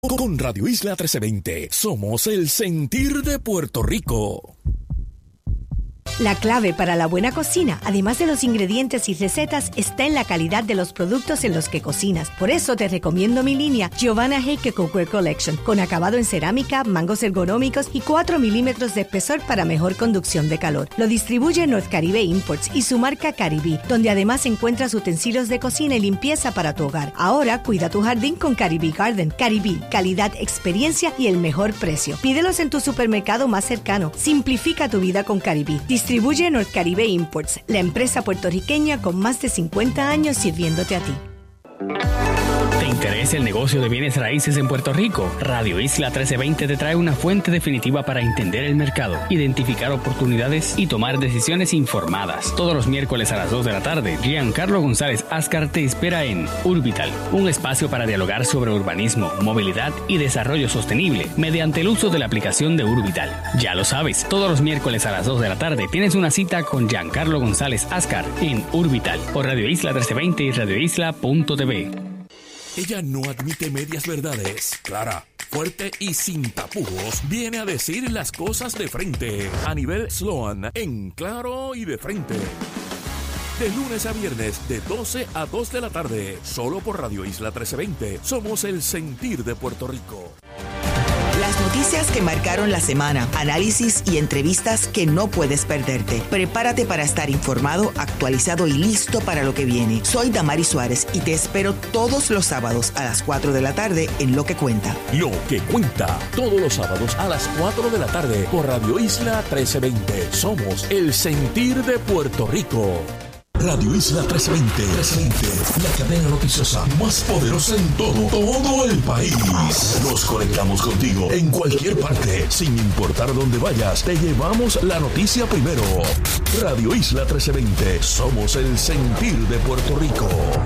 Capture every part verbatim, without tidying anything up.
Con Radio Isla trece veinte, somos el sentir de Puerto Rico. La clave para la buena cocina, además de los ingredientes y recetas, está en la calidad de los productos en los que cocinas. Por eso te recomiendo mi línea Giovanna Heike Cookware Collection, con acabado en cerámica, mangos ergonómicos y cuatro milímetros de espesor para mejor conducción de calor. Lo distribuye North Caribe Imports y su marca Caribí, donde además encuentras utensilios de cocina y limpieza para tu hogar. Ahora cuida tu jardín con Caribí Garden. Caribí, calidad, experiencia y el mejor precio. Pídelos en tu supermercado más cercano. Simplifica tu vida con Caribí. Distribuye North Caribe Imports, la empresa puertorriqueña con más de cincuenta años sirviéndote a ti. ¿Te interesa el negocio de bienes raíces en Puerto Rico? Radio Isla trece veinte te trae una fuente definitiva para entender el mercado, identificar oportunidades y tomar decisiones informadas. Todos los miércoles a las dos de la tarde, Giancarlo González Ascar te espera en Urbital, un espacio para dialogar sobre urbanismo, movilidad y desarrollo sostenible mediante el uso de la aplicación de Urbital. Ya lo sabes, todos los miércoles a las dos de la tarde tienes una cita con Giancarlo González Ascar en Urbital por Radio Isla trece veinte y radio isla punto t v. Ella no admite medias verdades. Clara, fuerte y sin tapujos, viene a decir las cosas de frente. A nivel Sloan, en Claro y de Frente. De lunes a viernes, de doce a dos de la tarde. Solo por Radio Isla trece veinte. Somos el sentir de Puerto Rico. Las noticias que marcaron la semana, análisis y entrevistas que no puedes perderte. Prepárate para estar informado, actualizado y listo para lo que viene. Soy Damari Suárez y te espero todos los sábados a las cuatro de la tarde en Lo que Cuenta. Lo que Cuenta, todos los sábados a las cuatro de la tarde por Radio Isla trece veinte. Somos el sentir de Puerto Rico. Radio Isla trece veinte, la cadena noticiosa más poderosa en todo, todo el país. Nos conectamos contigo en cualquier parte, sin importar dónde vayas. Te llevamos la noticia primero. Radio Isla trece veinte, somos el sentir de Puerto Rico.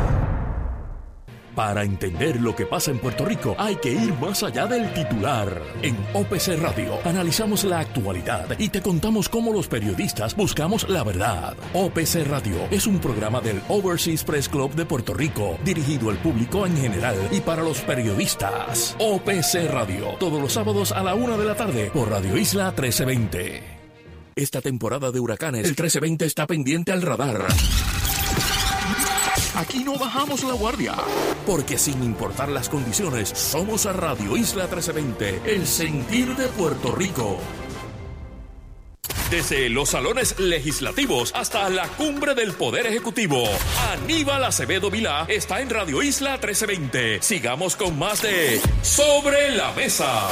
Para entender lo que pasa en Puerto Rico, hay que ir más allá del titular. En O P C Radio analizamos la actualidad y te contamos cómo los periodistas buscamos la verdad. O P C Radio es un programa del Overseas Press Club de Puerto Rico, dirigido al público en general y para los periodistas. O P C Radio, todos los sábados a la una de la tarde por Radio Isla trece veinte. Esta temporada de huracanes, el trece veinte está pendiente al radar. Aquí no bajamos la guardia, porque sin importar las condiciones, somos a Radio Isla trece veinte, el sentir de Puerto Rico. Desde los salones legislativos hasta la cumbre del Poder Ejecutivo, Aníbal Acevedo Vilá está en Radio Isla trece veinte. Sigamos con más de Sobre la Mesa.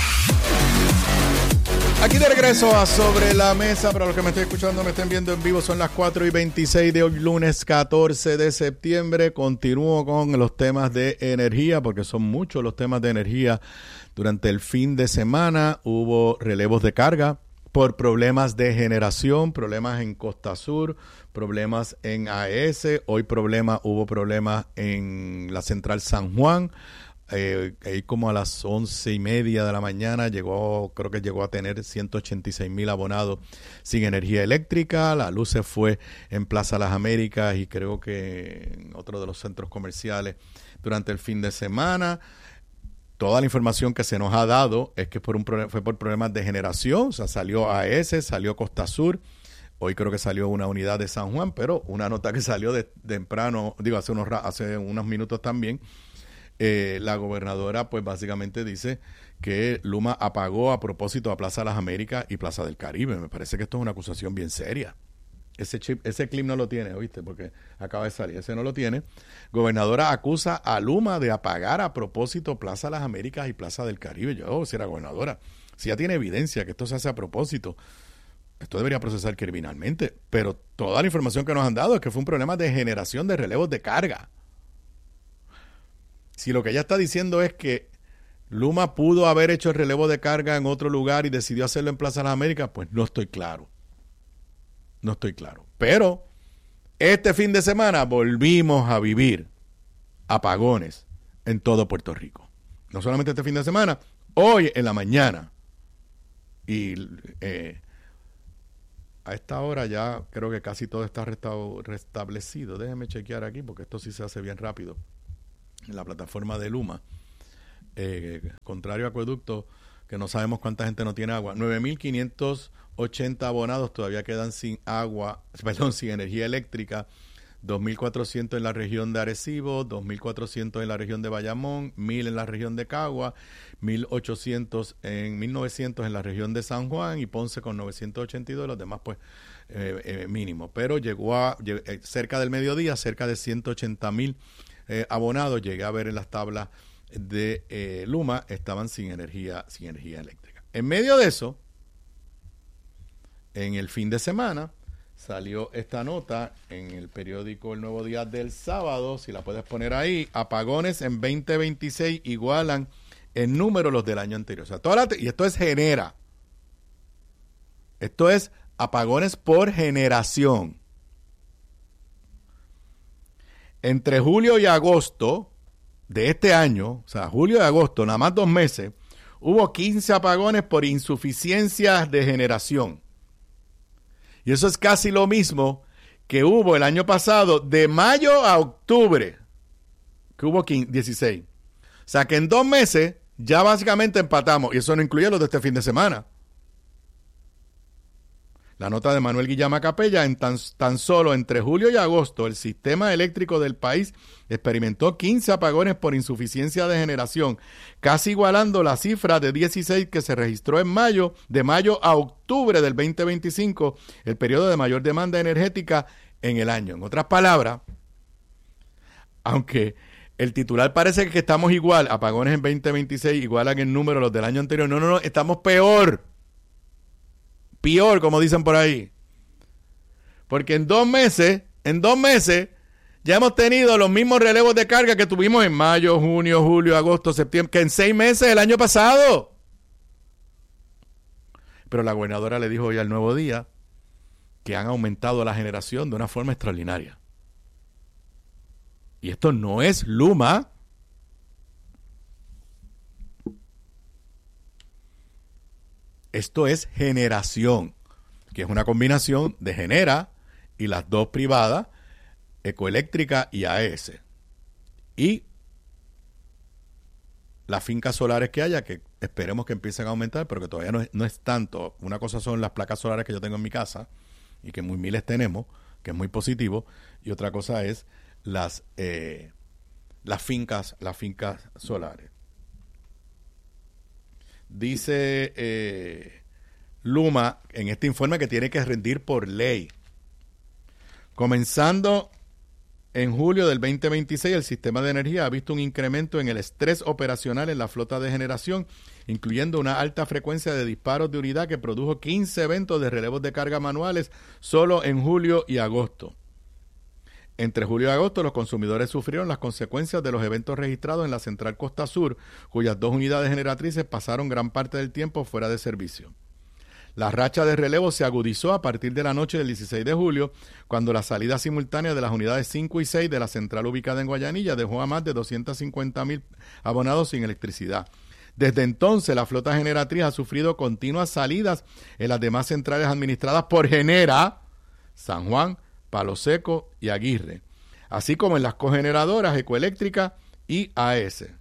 Aquí de regreso a Sobre la Mesa. Para los que me estén escuchando, me estén viendo en vivo, son las cuatro y veintiséis de hoy, lunes catorce de septiembre. Continúo con los temas de energía, porque son muchos los temas de energía. Durante el fin de semana hubo relevos de carga por problemas de generación, problemas en Costa Sur, problemas en A E S. Hoy problema, hubo problemas en la Central San Juan. Eh, ahí como a las once y media de la mañana llegó, creo que llegó a tener ciento ochenta y seis mil abonados sin energía eléctrica. La luz se fue en Plaza Las Américas y creo que en otro de los centros comerciales durante el fin de semana. Toda la información que se nos ha dado es que por un fue por problemas de generación. O sea, salió A E S, salió Costa Sur. Hoy creo que salió una unidad de San Juan, pero una nota que salió de, de temprano, digo, hace unos, hace unos minutos también. Eh, la gobernadora pues básicamente dice que Luma apagó a propósito a Plaza Las Américas y Plaza del Caribe. Me parece que esto es una acusación bien seria. Ese chip, ese clip no lo tiene, ¿oíste? Porque acaba de salir, ese no lo tiene. Gobernadora acusa a Luma de apagar a propósito Plaza Las Américas y Plaza del Caribe. Yo, oh, si era gobernadora, si ya tiene evidencia que esto se hace a propósito, esto debería procesar criminalmente. Pero toda la información que nos han dado es que fue un problema de generación de relevos de carga. Si lo que ella está diciendo es que Luma pudo haber hecho el relevo de carga en otro lugar y decidió hacerlo en Plaza de las Américas, pues no estoy claro. No estoy claro. Pero este fin de semana volvimos a vivir apagones en todo Puerto Rico. No solamente este fin de semana, hoy en la mañana. Y eh, a esta hora ya creo que casi todo está resta- restablecido. Déjenme chequear aquí porque esto sí se hace bien rápido en la plataforma de Luma. eh, contrario a Acueducto, que no sabemos cuánta gente no tiene agua. nueve mil quinientos ochenta abonados todavía quedan sin agua, perdón, sin energía eléctrica. dos mil cuatrocientos en la región de Arecibo, dos mil cuatrocientos en la región de Bayamón, mil en la región de Cagua, mil ochocientos en mil novecientos en la región de San Juan y Ponce con novecientos ochenta y dos, los demás pues eh, eh, mínimo. Pero llegó a lleg- eh, cerca del mediodía, cerca de ciento ochenta mil eh, abonados, llegué a ver en las tablas de eh, Luma, estaban sin energía, sin energía eléctrica. En medio de eso, en el fin de semana, salió esta nota en el periódico El Nuevo Día del sábado, si la puedes poner ahí, apagones en veinte veintiséis igualan en número los del año anterior. O sea, toda la te- y esto es genera. Esto es apagones por generación. Entre julio y agosto de este año, o sea, julio y agosto, nada más dos meses, hubo quince apagones por insuficiencias de generación. Y eso es casi lo mismo que hubo el año pasado, de mayo a octubre, que hubo dieciséis. O sea que en dos meses ya básicamente empatamos, y eso no incluye los de este fin de semana. La nota de Manuel Guillama Capella, en tan, tan solo entre julio y agosto, el sistema eléctrico del país experimentó quince apagones por insuficiencia de generación, casi igualando la cifra de dieciséis que se registró en mayo, de mayo a octubre del veinte veinticinco, el periodo de mayor demanda energética en el año. En otras palabras, aunque el titular parece que estamos igual, apagones en veinte veintiséis igualan en número los del año anterior, no, no, no, estamos peor. Peor, como dicen por ahí. Porque en dos meses, en dos meses, ya hemos tenido los mismos relevos de carga que tuvimos en mayo, junio, julio, agosto, septiembre, que en seis meses el año pasado. Pero la gobernadora le dijo hoy al Nuevo Día que han aumentado la generación de una forma extraordinaria. Y esto no es Luma. Esto es generación, que es una combinación de Genera y las dos privadas, Ecoeléctrica y A E S. Y las fincas solares que haya, que esperemos que empiecen a aumentar, pero que todavía no es, no es tanto. Una cosa son las placas solares que yo tengo en mi casa, y que muy miles tenemos, que es muy positivo, y otra cosa es las, eh, las fincas, las fincas solares. Dice eh, Luma en este informe que tiene que rendir por ley. Comenzando en julio del veinte veintiséis, el sistema de energía ha visto un incremento en el estrés operacional en la flota de generación, incluyendo una alta frecuencia de disparos de unidad que produjo quince eventos de relevos de carga manuales solo en julio y agosto. Entre julio y agosto, los consumidores sufrieron las consecuencias de los eventos registrados en la Central Costa Sur, cuyas dos unidades generatrices pasaron gran parte del tiempo fuera de servicio. La racha de relevo se agudizó a partir de la noche del dieciséis de julio, cuando la salida simultánea de las unidades cinco y seis de la central ubicada en Guayanilla dejó a más de doscientos cincuenta mil abonados sin electricidad. Desde entonces, la flota generatriz ha sufrido continuas salidas en las demás centrales administradas por Genera, San Juan, Palo Seco y Aguirre, así como en las cogeneradoras Ecoeléctrica y A E S.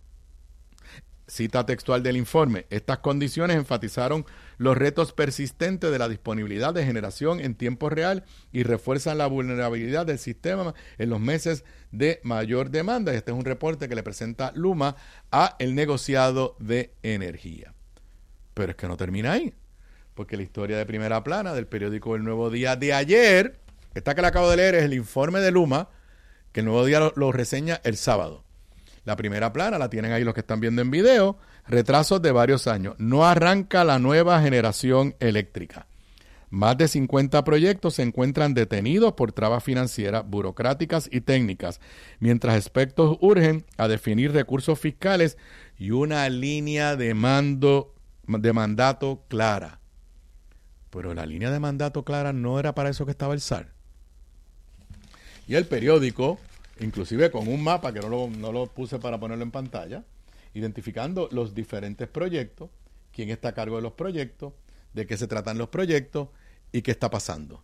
Cita textual del informe: estas condiciones enfatizaron los retos persistentes de la disponibilidad de generación en tiempo real y refuerzan la vulnerabilidad del sistema en los meses de mayor demanda. Este es un reporte que le presenta Luma a el negociado de energía. Pero es que no termina ahí, porque la historia de primera plana del periódico El Nuevo Día de ayer, esta que le acabo de leer, es el informe de Luma, que El Nuevo Día lo, lo reseña el sábado. La primera plana la tienen ahí los que están viendo en video. Retrasos de varios años. No arranca la nueva generación eléctrica. Más de cincuenta proyectos se encuentran detenidos por trabas financieras, burocráticas y técnicas, mientras expertos urgen a definir recursos fiscales y una línea de mando, de mandato clara. Pero la línea de mandato clara no era para eso que estaba el S A R. Y el periódico, inclusive con un mapa que no lo, no lo puse para ponerlo en pantalla, identificando los diferentes proyectos, quién está a cargo de los proyectos, de qué se tratan los proyectos y qué está pasando.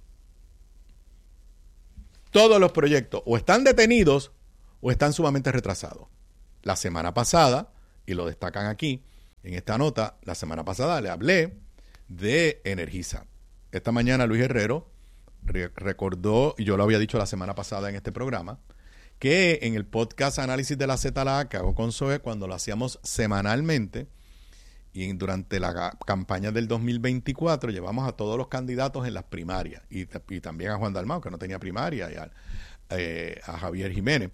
Todos los proyectos o están detenidos o están sumamente retrasados. La semana pasada y lo destacan aquí, en esta nota, la semana pasada le hablé de Energisa. Esta mañana Luis Herrero re- recordó, y yo lo había dicho la semana pasada en este programa, que en el podcast Análisis de la Z L A que hago con Zoe, cuando lo hacíamos semanalmente, y durante la campaña del dos mil veinticuatro llevamos a todos los candidatos en las primarias, y, y también a Juan Dalmau, que no tenía primaria, y a, eh, a Javier Jiménez,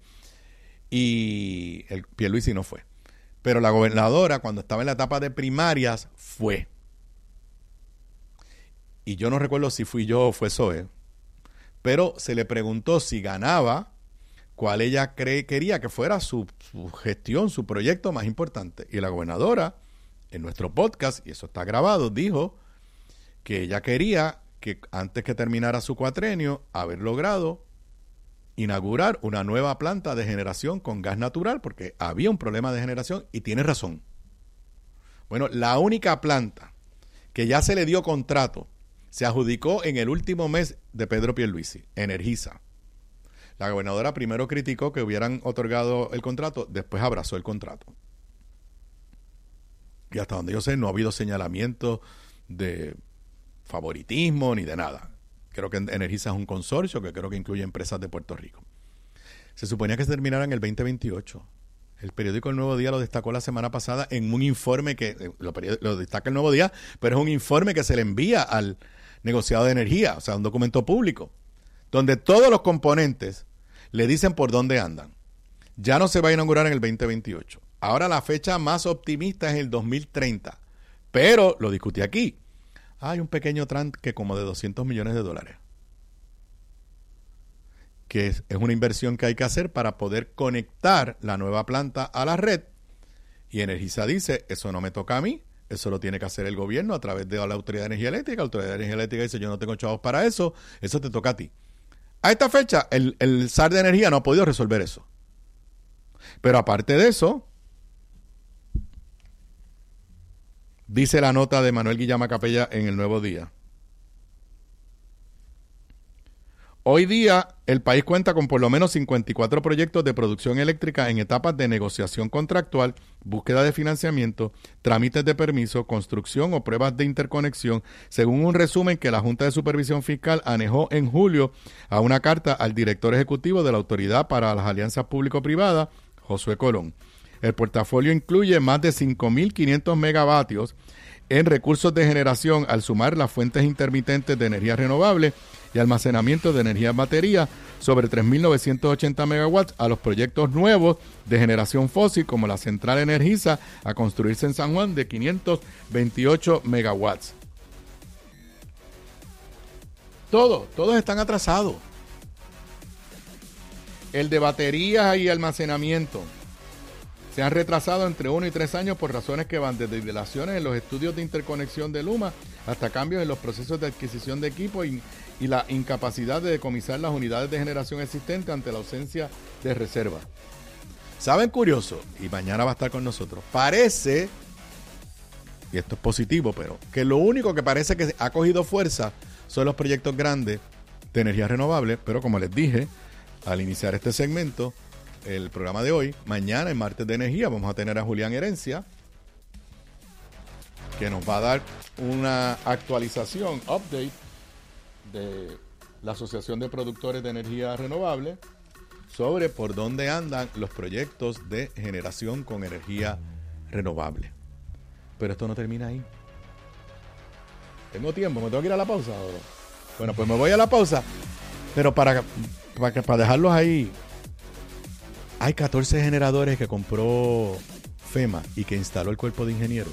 y el Pierluisi no fue. Pero la gobernadora, cuando estaba en la etapa de primarias, fue. Y yo no recuerdo si fui yo o fue Zoe, pero se le preguntó si ganaba, cuál ella cree, quería que fuera su, su gestión, su proyecto más importante. Y la gobernadora, en nuestro podcast, y eso está grabado, dijo que ella quería que antes que terminara su cuatrenio, haber logrado inaugurar una nueva planta de generación con gas natural, porque había un problema de generación, y tiene razón. Bueno, la única planta que ya se le dio contrato se adjudicó en el último mes de Pedro Pierluisi, Energisa. La gobernadora primero criticó que hubieran otorgado el contrato, después abrazó el contrato. Y hasta donde yo sé, no ha habido señalamiento de favoritismo ni de nada. Creo que Energisa es un consorcio que creo que incluye empresas de Puerto Rico. Se suponía que se terminara en el veinte veintiocho. El periódico El Nuevo Día lo destacó la semana pasada en un informe que, lo, lo destaca El Nuevo Día, pero es un informe que se le envía al negociado de energía, o sea, un documento público, donde todos los componentes le dicen por dónde andan. Ya no se va a inaugurar en el veinte veintiocho. Ahora la fecha más optimista es el dos mil treinta, pero lo discutí aquí. Hay un pequeño tranque como de doscientos millones de dólares, que es, es una inversión que hay que hacer para poder conectar la nueva planta a la red. Y Energisa dice, eso no me toca a mí, eso lo tiene que hacer el gobierno a través de la Autoridad de Energía Eléctrica. La Autoridad de Energía Eléctrica dice, yo no tengo chavos para eso, eso te toca a ti. A esta fecha, el, el S A R de Energía no ha podido resolver eso. Pero aparte de eso, dice la nota de Manuel Guillama Capella en El Nuevo Día. Hoy día, el país cuenta con por lo menos cincuenta y cuatro proyectos de producción eléctrica en etapas de negociación contractual, búsqueda de financiamiento, trámites de permiso, construcción o pruebas de interconexión, según un resumen que la Junta de Supervisión Fiscal anejó en julio a una carta al director ejecutivo de la Autoridad para las Alianzas Público-Privadas, Josué Colón. El portafolio incluye más de cinco mil quinientos megavatios en recursos de generación al sumar las fuentes intermitentes de energía renovable y almacenamiento de energía en batería sobre tres mil novecientos ochenta megawatts a los proyectos nuevos de generación fósil como la central Energisa a construirse en San Juan de quinientos veintiocho megawatts. Todo, todos están atrasados. El de baterías y almacenamiento se han retrasado entre uno y tres años por razones que van desde dilaciones en los estudios de interconexión de Luma hasta cambios en los procesos de adquisición de equipo y, y la incapacidad de decomisar las unidades de generación existentes ante la ausencia de reserva. ¿Saben curioso? Y mañana va a estar con nosotros. Parece, y esto es positivo, pero que lo único que parece que ha cogido fuerza son los proyectos grandes de energía renovable, pero como les dije al iniciar este segmento, el programa de hoy, mañana en Martes de Energía vamos a tener a Julián Herencia, que nos va a dar una actualización, update de la Asociación de Productores de Energía Renovable sobre por dónde andan los proyectos de generación con energía renovable. Pero esto no termina ahí. Tengo tiempo, me tengo que ir a la pausa ahora. Bueno, pues me voy a la pausa, pero para, para, para dejarlos ahí. Hay catorce generadores que compró FEMA y que instaló el cuerpo de ingenieros.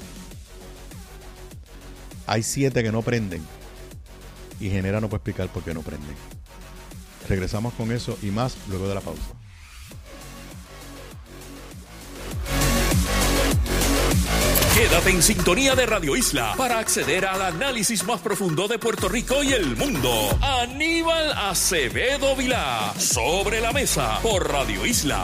Hay siete que no prenden. Y Genera no puede explicar por qué no prenden. Regresamos con eso y más luego de la pausa. Quédate en sintonía de Radio Isla para acceder al análisis más profundo de Puerto Rico y el mundo. Aníbal Acevedo Vilá, Sobre la Mesa, por Radio Isla.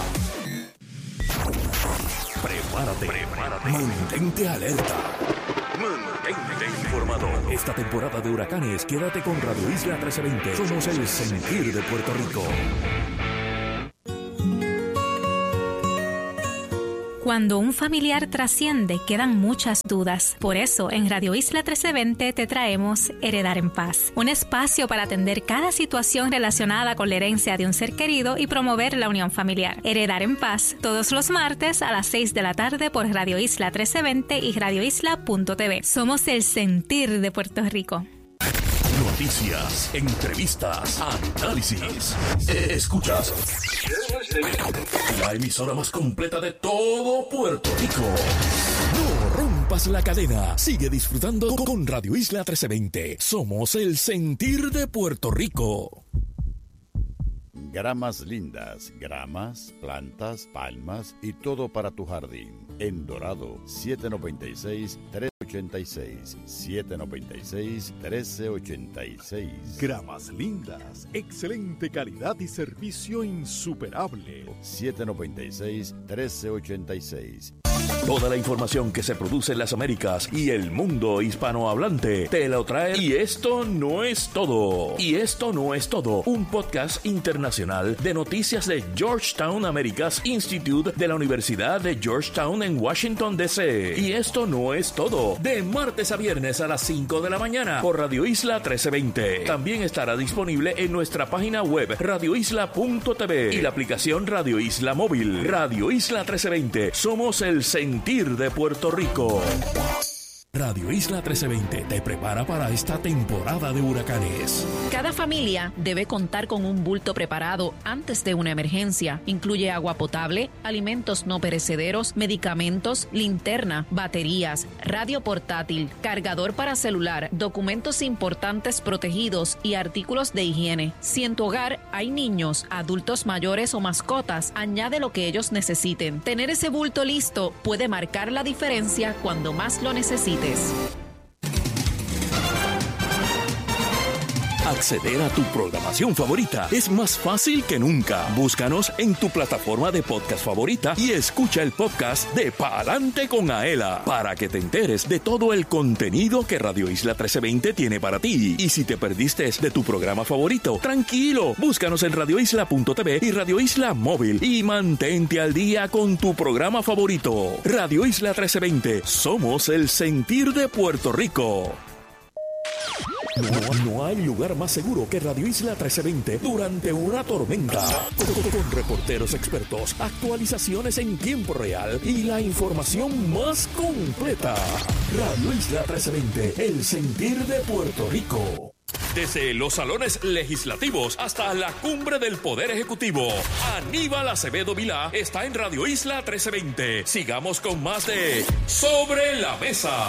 Prepárate, prepárate. Mantente alerta. Mantente informado. Esta temporada de huracanes, quédate con Radio Isla trece veinte. Somos el sentir de Puerto Rico. Cuando un familiar trasciende, quedan muchas dudas. Por eso, en Radio Isla trece veinte te traemos Heredar en Paz, un espacio para atender cada situación relacionada con la herencia de un ser querido y promover la unión familiar. Heredar en Paz, todos los martes a las seis de la tarde por Radio Isla trece veinte y radio isla punto t v. Somos el sentir de Puerto Rico. Noticias, entrevistas, análisis. Escuchas la emisora más completa de todo Puerto Rico. No rompas la cadena. Sigue disfrutando con Radio Isla trece veinte. Somos el sentir de Puerto Rico. Gramas lindas, gramas, plantas, palmas y todo para tu jardín. En Dorado, siete noventa y seis, trece ochenta y seis, siete noventa y seis, trece ochenta y seis. Gramas lindas, excelente calidad y servicio insuperable. siete noventa y seis, trece ochenta y seis. Toda la información que se produce en las Américas y el mundo hispanohablante te lo trae. Y esto no es todo. Y esto no es todo. Un podcast internacional de noticias de Georgetown Americas Institute de la Universidad de Georgetown en Washington, D C Y esto no es todo. De martes a viernes a las cinco de la mañana por Radio Isla trece veinte. También estará disponible en nuestra página web radio isla punto t v y la aplicación Radio Isla Móvil. Radio Isla trece veinte. Somos el sentir de Puerto Rico. Radio Isla trece veinte te prepara para esta temporada de huracanes. Cada familia debe contar con un bulto preparado antes de una emergencia. Incluye agua potable, alimentos no perecederos, medicamentos, linterna, baterías, radio portátil, cargador para celular, documentos importantes protegidos y artículos de higiene. Si en tu hogar hay niños, adultos mayores o mascotas, añade lo que ellos necesiten. Tener ese bulto listo puede marcar la diferencia cuando más lo necesites. Acceder a tu programación favorita es más fácil que nunca. Búscanos en tu plataforma de podcast favorita y escucha el podcast de Pa'lante con Aela para que te enteres de todo el contenido que Radio Isla trece veinte tiene para ti. Y si te perdiste de tu programa favorito, tranquilo, búscanos en radio isla punto t v y Radio Isla Móvil y mantente al día con tu programa favorito. Radio Isla trece veinte, somos el sentir de Puerto Rico. No, no hay lugar más seguro que Radio Isla trece veinte durante una tormenta. Con, con reporteros expertos, actualizaciones en tiempo real y la información más completa. Radio Isla trece veinte, el sentir de Puerto Rico. Desde los salones legislativos hasta la cumbre del Poder Ejecutivo, Aníbal Acevedo Vilá está en Radio Isla trece veinte. Sigamos con más de Sobre la Mesa.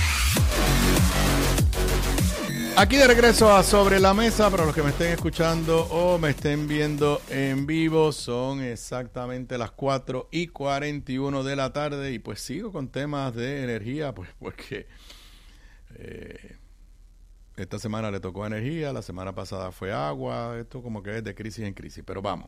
Aquí de regreso a Sobre la Mesa, para los que me estén escuchando o me estén viendo en vivo, son exactamente las cuatro y cuarenta y uno de la tarde y pues sigo con temas de energía, pues porque eh, esta semana le tocó energía, la semana pasada fue agua, esto como que es de crisis en crisis, pero vamos.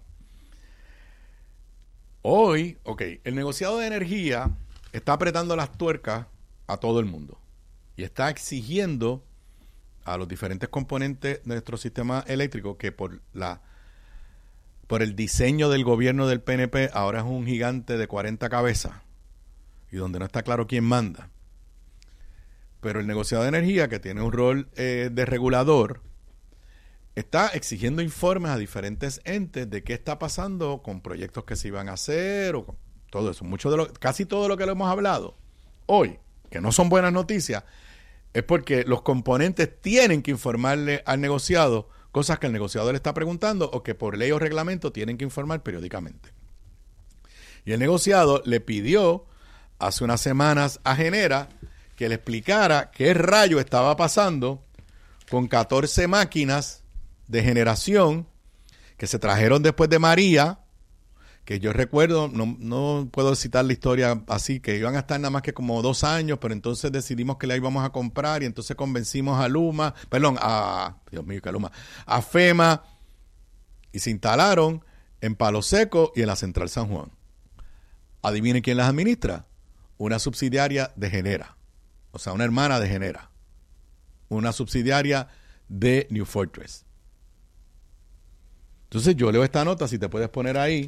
Hoy, ok, el negociado de energía está apretando las tuercas a todo el mundo y está exigiendo a los diferentes componentes de nuestro sistema eléctrico que por la por el diseño del gobierno del P N P ahora es un gigante de cuarenta cabezas y donde no está claro quién manda. Pero el negociado de energía, que tiene un rol eh, de regulador, está exigiendo informes a diferentes entes de qué está pasando con proyectos que se iban a hacer o con todo eso. Mucho de lo, casi todo lo que lo hemos hablado hoy, que no son buenas noticias, es porque los componentes tienen que informarle al negociado cosas que el negociado le está preguntando o que por ley o reglamento tienen que informar periódicamente. Y el negociado le pidió hace unas semanas a Genera que le explicara qué rayo estaba pasando con catorce máquinas de generación que se trajeron después de María, que yo recuerdo, no, no puedo citar la historia así, que iban a estar nada más que como dos años, pero entonces decidimos que la íbamos a comprar y entonces convencimos a Luma, perdón, a, Dios mío, que Luma, a FEMA, y se instalaron en Palo Seco y en la Central San Juan. Adivinen quién las administra. Una subsidiaria de Genera, o sea, una hermana de Genera, una subsidiaria de New Fortress. Entonces yo leo esta nota, si te puedes poner ahí,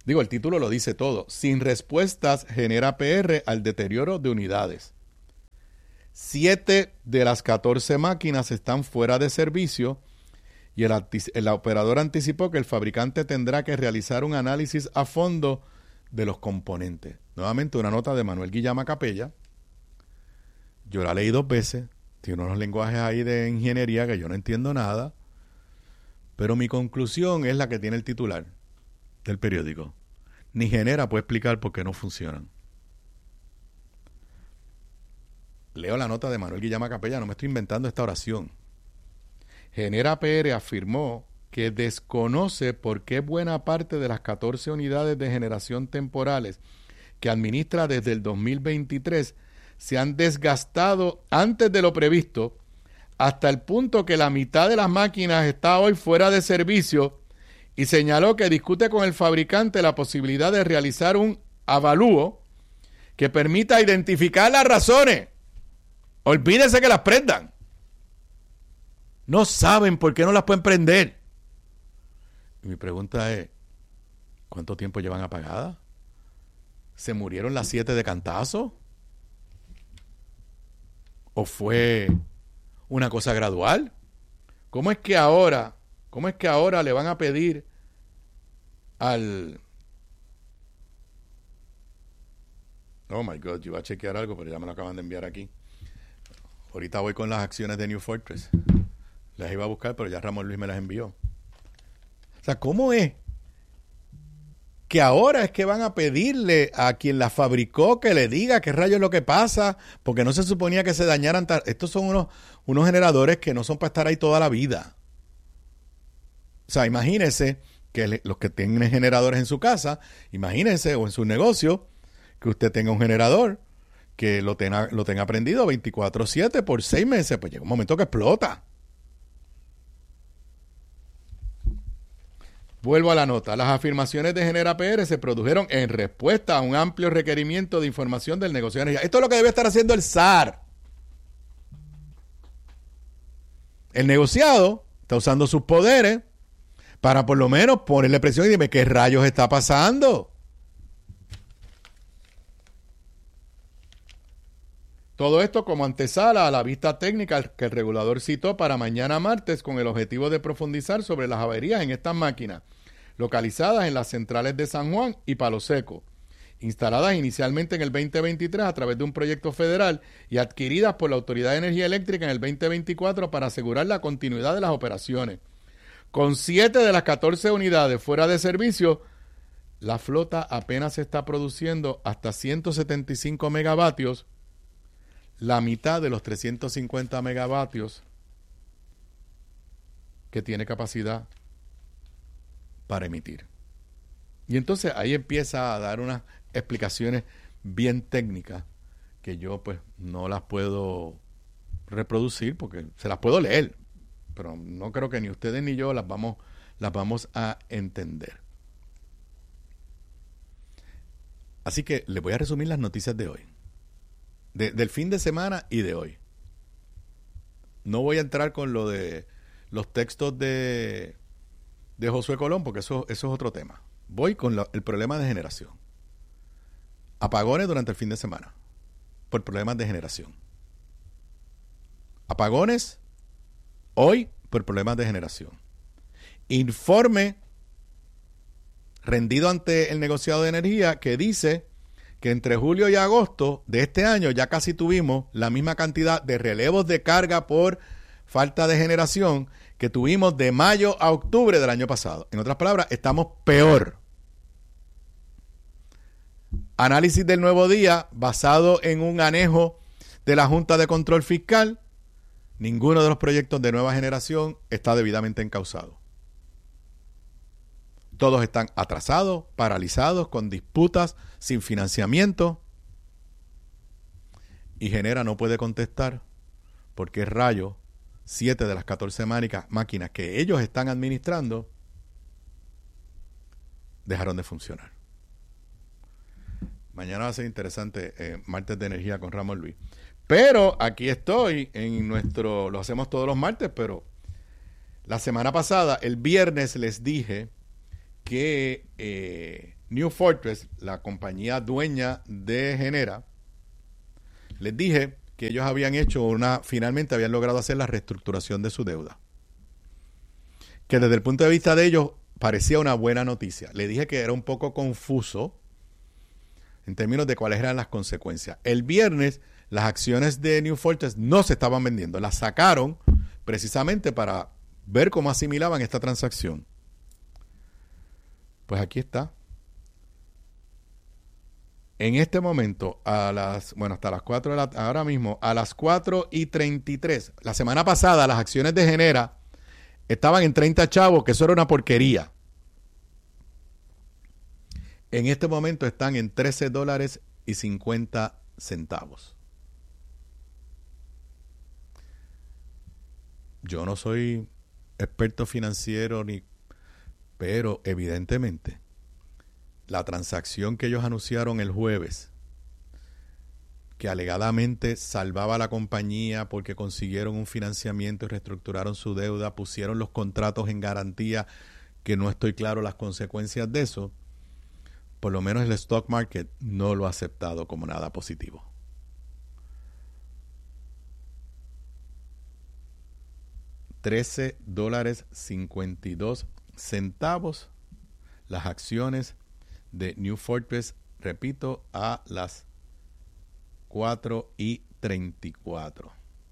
Digo, el título lo dice todo. Sin respuestas genera P R al deterioro de unidades. Siete de las catorce máquinas están fuera de servicio y el, el operador anticipó que el fabricante tendrá que realizar un análisis a fondo de los componentes. Nuevamente una nota de Manuel Guillama Capella. Yo la leí dos veces. Tiene unos lenguajes ahí de ingeniería que yo no entiendo nada. Pero mi conclusión es la que tiene el titular del periódico. Ni Genera puede explicar por qué no funcionan. Leo la nota de Manuel Guillama Capella, no me estoy inventando esta oración. Genera P R afirmó que desconoce por qué buena parte de las catorce unidades de generación temporales que administra desde el dos mil veintitrés se han desgastado antes de lo previsto, hasta el punto que la mitad de las máquinas está hoy fuera de servicio, y señaló que discute con el fabricante la posibilidad de realizar un avalúo que permita identificar las razones. Olvídense que las prendan. No saben por qué no las pueden prender. Y mi pregunta es, ¿cuánto tiempo llevan apagadas? ¿Se murieron las siete de cantazo? ¿O fue una cosa gradual? ¿Cómo es que ahora, cómo es que ahora le van a pedir al... Oh my God, yo iba a chequear algo, pero ya me lo acaban de enviar aquí. Ahorita voy con las acciones de New Fortress. Las iba a buscar, pero ya Ramón Luis me las envió. O sea, ¿cómo es que ahora es que van a pedirle a quien las fabricó que le diga qué rayos es lo que pasa? Porque no se suponía que se dañaran. Tar- Estos son unos, unos generadores que no son para estar ahí toda la vida. O sea, imagínense que le, los que tienen generadores en su casa, imagínense, o en su negocio, que usted tenga un generador que lo tenga, lo tenga prendido veinticuatro siete por seis meses. Pues llega un momento que explota. Vuelvo a la nota. Las afirmaciones de Genera P R se produjeron en respuesta a un amplio requerimiento de información del negocio de energía. Esto es lo que debe estar haciendo el S A R. El negociado está usando sus poderes para por lo menos ponerle presión y dime qué rayos está pasando. Todo esto como antesala a la vista técnica que el regulador citó para mañana martes con el objetivo de profundizar sobre las averías en estas máquinas, localizadas en las centrales de San Juan y Palo Seco, instaladas inicialmente en el veinte veintitrés a través de un proyecto federal y adquiridas por la Autoridad de Energía Eléctrica en el veinte veinticuatro para asegurar la continuidad de las operaciones. Con siete de las catorce unidades fuera de servicio, la flota apenas está produciendo hasta ciento setenta y cinco megavatios, la mitad de los trescientos cincuenta megavatios que tiene capacidad para emitir. Y entonces ahí empieza a dar unas explicaciones bien técnicas que yo pues no las puedo reproducir porque se las puedo leer, pero no creo que ni ustedes ni yo las vamos, las vamos a entender. Así que les voy a resumir las noticias de hoy. De, del fin de semana y de hoy. No voy a entrar con lo de los textos de, de Josué Colón, porque eso, eso es otro tema. Voy con la, el problema de generación. Apagones durante el fin de semana por problemas de generación. Apagones hoy por problemas de generación. Informe rendido ante el negociado de energía que dice que entre julio y agosto de este año ya casi tuvimos la misma cantidad de relevos de carga por falta de generación que tuvimos de mayo a octubre del año pasado. En otras palabras, estamos peor. Análisis del Nuevo Día basado en un anejo de la Junta de Control Fiscal. Ninguno de los proyectos de nueva generación está debidamente encauzado. Todos están atrasados, paralizados, con disputas, sin financiamiento. Y Genera no puede contestar porque rayo, siete de las catorce máquinas que ellos están administrando dejaron de funcionar. Mañana va a ser interesante, eh, martes de energía con Ramón Luis. Pero aquí estoy en nuestro, lo hacemos todos los martes, pero la semana pasada, el viernes, les dije que eh, New Fortress, la compañía dueña de Genera, les dije que ellos habían hecho una, finalmente habían logrado hacer la reestructuración de su deuda. Que desde el punto de vista de ellos parecía una buena noticia. Le dije que era un poco confuso en términos de cuáles eran las consecuencias. El viernes las acciones de New Fortress no se estaban vendiendo. Las sacaron precisamente para ver cómo asimilaban esta transacción. Pues aquí está. En este momento, a las, bueno, hasta las cuatro de la, ahora mismo, a las cuatro y treinta y tres, la semana pasada las acciones de Genera estaban en treinta chavos, que eso era una porquería. En este momento están en trece dólares y cincuenta centavos. Yo no soy experto financiero, ni, pero evidentemente la transacción que ellos anunciaron el jueves, que alegadamente salvaba a la compañía porque consiguieron un financiamiento y reestructuraron su deuda, pusieron los contratos en garantía, que no estoy claro las consecuencias de eso, por lo menos el stock market no lo ha aceptado como nada positivo. trece dólares cincuenta y dos centavos las acciones de New Fortress, repito, a las cuatro y treinta y cuatro.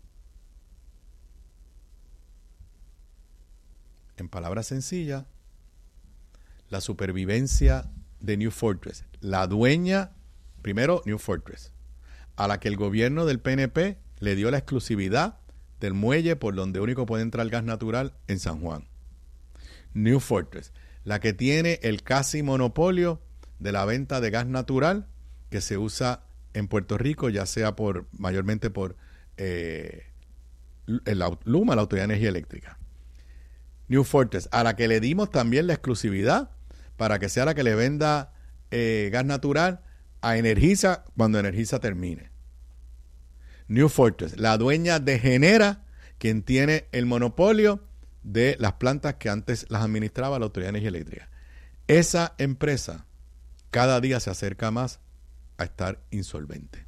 En palabras sencillas, la supervivencia de New Fortress, la dueña, primero New Fortress, a la que el gobierno del P N P le dio la exclusividad del muelle por donde único puede entrar gas natural en San Juan. New Fortress, la que tiene el casi monopolio de la venta de gas natural que se usa en Puerto Rico, ya sea por mayormente por eh, la Luma, la Autoridad de Energía Eléctrica. New Fortress, a la que le dimos también la exclusividad para que sea la que le venda eh, gas natural a Energisa cuando Energisa termine. New Fortress, la dueña de Genera, quien tiene el monopolio de las plantas que antes las administraba la Autoridad de Energía Eléctrica. Esa empresa cada día se acerca más a estar insolvente.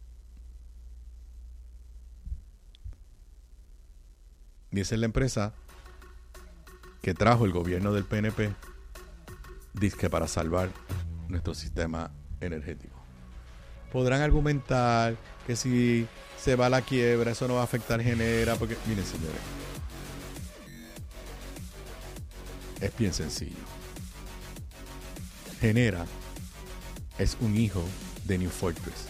Y esa es la empresa que trajo el gobierno del P N P, dizque para salvar nuestro sistema energético. Podrán argumentar que si se va a la quiebra, eso no va a afectar Genera, porque, miren señores, es bien sencillo. Genera es un hijo de New Fortress.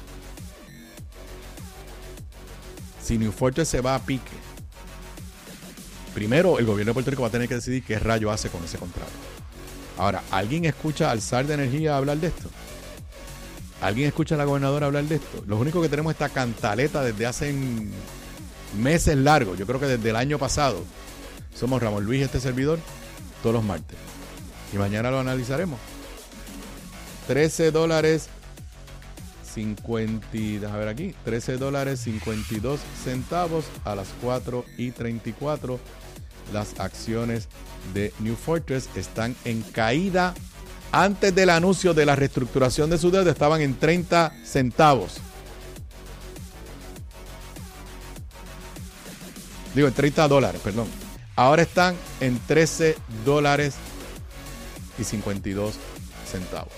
Si New Fortress se va a pique, primero el gobierno de Puerto Rico va a tener que decidir qué rayo hace con ese contrato. Ahora, ¿alguien escucha al zar de energía hablar de esto? ¿Alguien escucha a la gobernadora hablar de esto? Los únicos que tenemos esta cantaleta desde hace meses largos, yo creo que desde el año pasado, somos Ramón Luis y este servidor, todos los martes. Y mañana lo analizaremos. trece dólares cincuenta, a ver aquí, trece dólares cincuenta y dos centavos a las cuatro y treinta y cuatro. Las acciones de New Fortress están en caída. Antes del anuncio de la reestructuración de su deuda estaban en treinta centavos. Digo, en treinta dólares, perdón. Ahora están en trece dólares y cincuenta y dos centavos.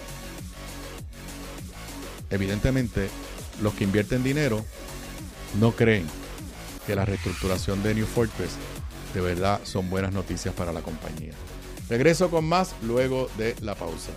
Evidentemente, los que invierten dinero no creen que la reestructuración de New Fortress de verdad son buenas noticias para la compañía. Regreso con más luego de la pausa.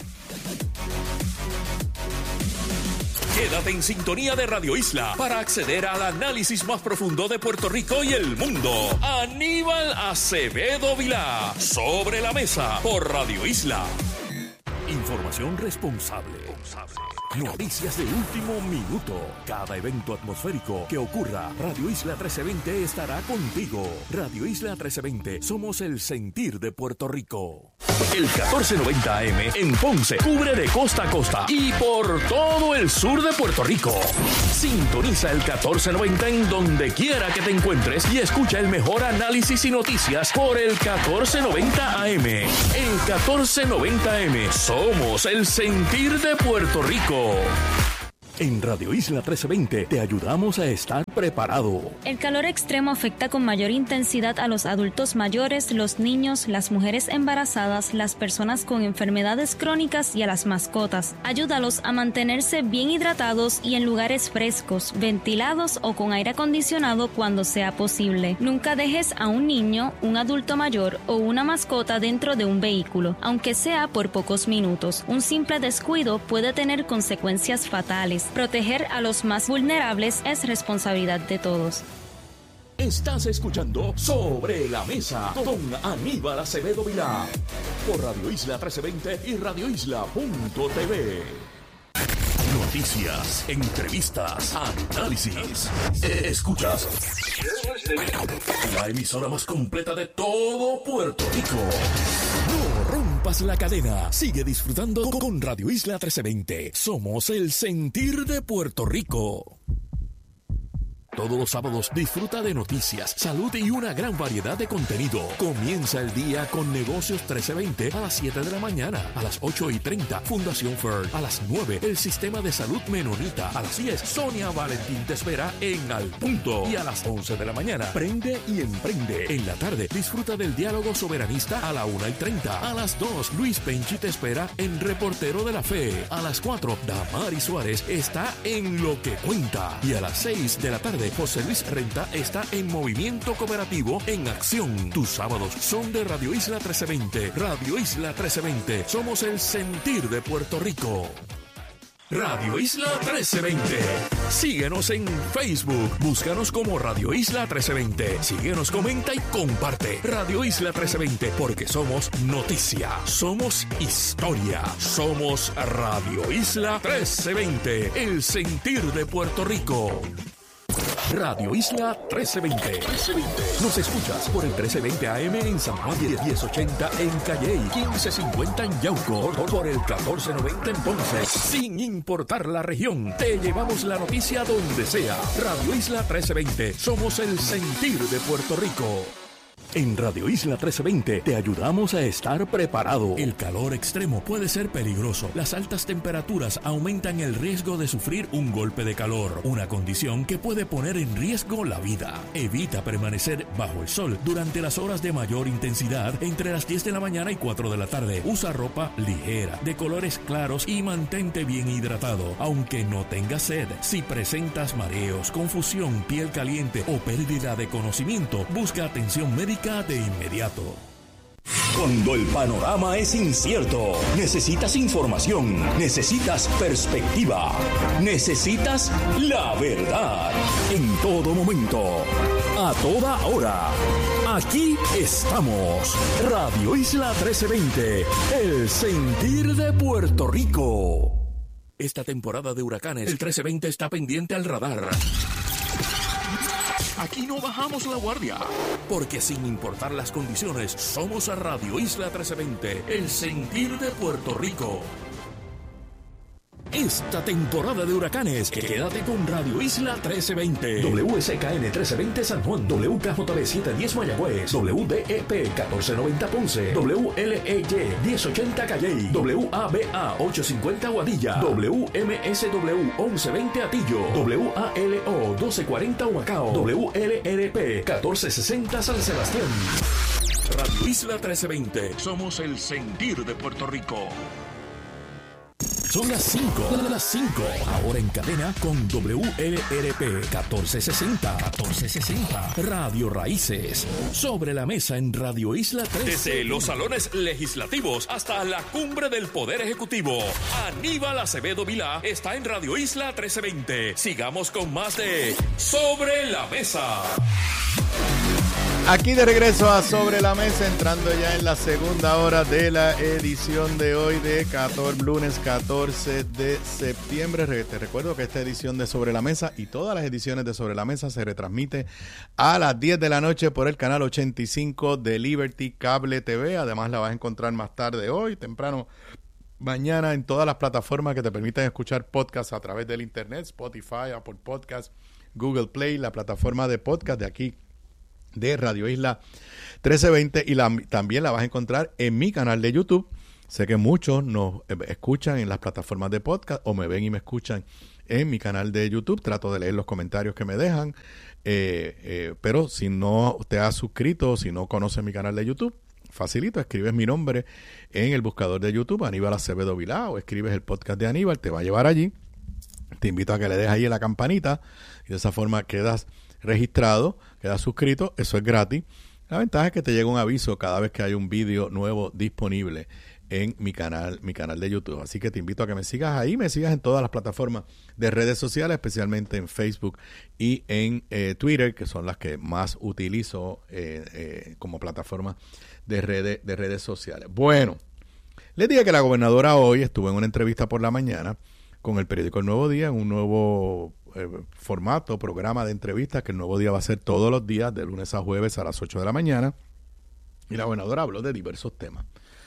Quédate en sintonía de Radio Isla para acceder al análisis más profundo de Puerto Rico y el mundo. Aníbal Acevedo Vilá, Sobre la Mesa, por Radio Isla. Información responsable. Noticias de último minuto. Cada evento atmosférico que ocurra, Radio Isla trece veinte estará contigo. Radio Isla trece veinte, somos el sentir de Puerto Rico. El catorce noventa A M en Ponce cubre de costa a costa y por todo el sur de Puerto Rico. Sintoniza el catorce noventa en donde quiera que te encuentres y escucha el mejor análisis y noticias por el catorce noventa A M. El catorce noventa A M, somos Somos el sentir de Puerto Rico. En Radio Isla trece veinte te ayudamos a estar preparado. El calor extremo afecta con mayor intensidad a los adultos mayores, los niños, las mujeres embarazadas, las personas con enfermedades crónicas y a las mascotas. Ayúdalos a mantenerse bien hidratados y en lugares frescos, ventilados o con aire acondicionado cuando sea posible. Nunca dejes a un niño, un adulto mayor o una mascota dentro de un vehículo, aunque sea por pocos minutos. Un simple descuido puede tener consecuencias fatales. Proteger a los más vulnerables es responsabilidad de todos. Estás escuchando Sobre la Mesa con Aníbal Acevedo Vilá por Radio Isla trece veinte y radio isla punto t v. Noticias, entrevistas, análisis. Escuchas la emisora más completa de todo Puerto Rico. No rompas la cadena. Sigue disfrutando con Radio Isla trece veinte. Somos el sentir de Puerto Rico. Todos los sábados disfruta de noticias, salud y una gran variedad de contenido. Comienza el día con Negocios trece veinte a las siete de la mañana. A las ocho y treinta, Fundación F E R. A las nueve, el Sistema de Salud Menonita. A las diez, Sonia Valentín te espera en Al Punto. Y a las once de la mañana, Prende y Emprende. En la tarde, disfruta del Diálogo Soberanista a la una y treinta. A las dos, Luis Penchi te espera en Reportero de la Fe. A las cuatro, Damari Suárez está en Lo que Cuenta. Y a las seis de la tarde, José Luis Renta está en Movimiento Cooperativo en Acción. Tus sábados son de Radio Isla trece veinte. Radio Isla trece veinte. Somos el sentir de Puerto Rico. Radio Isla trece veinte. Síguenos en Facebook. Búscanos como Radio Isla trece veinte. Síguenos, comenta y comparte. Radio Isla trece veinte, porque somos noticia, somos historia, somos Radio Isla trece veinte, el sentir de Puerto Rico. Radio Isla trece veinte. Nos escuchas por el trece veinte A M en San Juan, diez ochenta en Calley, quince cincuenta en Yauco, por el catorce noventa en Ponce. Sin importar la región, te llevamos la noticia donde sea. Radio Isla trece veinte. Somos el sentir de Puerto Rico. En Radio Isla trece veinte te ayudamos a estar preparado. El calor extremo puede ser peligroso. Las altas temperaturas aumentan el riesgo de sufrir un golpe de calor, una condición que puede poner en riesgo la vida. Evita permanecer bajo el sol durante las horas de mayor intensidad entre las diez de la mañana y cuatro de la tarde. Usa ropa ligera, de colores claros y mantente bien hidratado, aunque no tengas sed. Si presentas mareos, confusión, piel caliente o pérdida de conocimiento, busca atención médica de inmediato. Cuando el panorama es incierto, necesitas información, necesitas perspectiva, necesitas la verdad. En todo momento, a toda hora, aquí estamos. Radio Isla trece veinte, el sentir de Puerto Rico. Esta temporada de huracanes, el trece veinte está pendiente al radar. Aquí no bajamos la guardia, porque sin importar las condiciones, somos a Radio Isla trece veinte, el sentir de Puerto Rico. Esta temporada de huracanes, quédate con Radio Isla trece veinte. W S K N trece veinte San Juan, W K J B setecientos diez Mayagüez, W D E P catorce noventa Ponce, W L E Y diez ochenta Calley, W A B A ochocientos cincuenta Guadilla, W M S W once veinte Atillo, W A L O doce cuarenta Humacao, W L R P catorce sesenta San Sebastián. Radio Isla trece veinte, somos el sentir de Puerto Rico. Son las cinco, las cinco. Ahora en cadena con W L R P catorce sesenta. catorce sesenta. Radio Raíces. Sobre la mesa en Radio Isla trece. Desde los salones legislativos hasta la cumbre del Poder Ejecutivo. Aníbal Acevedo Vilá está en Radio Isla trece veinte. Sigamos con más de Sobre la Mesa. Aquí de regreso a Sobre la Mesa, entrando ya en la segunda hora de la edición de hoy de catorce, lunes catorce de septiembre. Te recuerdo que esta edición de Sobre la Mesa y todas las ediciones de Sobre la Mesa se retransmite a las diez de la noche por el canal ochenta y cinco de Liberty Cable T V. Además la vas a encontrar más tarde hoy, temprano mañana, en todas las plataformas que te permiten escuchar podcasts a través del internet, Spotify, Apple Podcasts, Google Play, la plataforma de podcast de aquí de Radio Isla trece veinte, y la, también la vas a encontrar en mi canal de YouTube. Sé que muchos nos escuchan en las plataformas de podcast o me ven y me escuchan en mi canal de YouTube. Trato de leer los comentarios que me dejan. Eh, eh, pero si no te has suscrito, si no conoces mi canal de YouTube, facilito, escribes mi nombre en el buscador de YouTube, Aníbal Acevedo Vilá, o escribes el podcast de Aníbal, te va a llevar allí. Te invito a que le des ahí en la campanita y de esa forma quedas registrado, quedas suscrito, eso es gratis. La ventaja es que te llega un aviso cada vez que hay un vídeo nuevo disponible en mi canal, mi canal de YouTube. Así que te invito a que me sigas ahí, me sigas en todas las plataformas de redes sociales, especialmente en Facebook y en eh, Twitter, que son las que más utilizo eh, eh, como plataforma de redes, de redes sociales. Bueno, les dije que la gobernadora hoy estuvo en una entrevista por la mañana con el periódico El Nuevo Día, en un nuevo eh, formato, programa de entrevistas, que El Nuevo Día va a ser todos los días, de lunes a jueves a las ocho de la mañana. Y la gobernadora habló de diversos temas.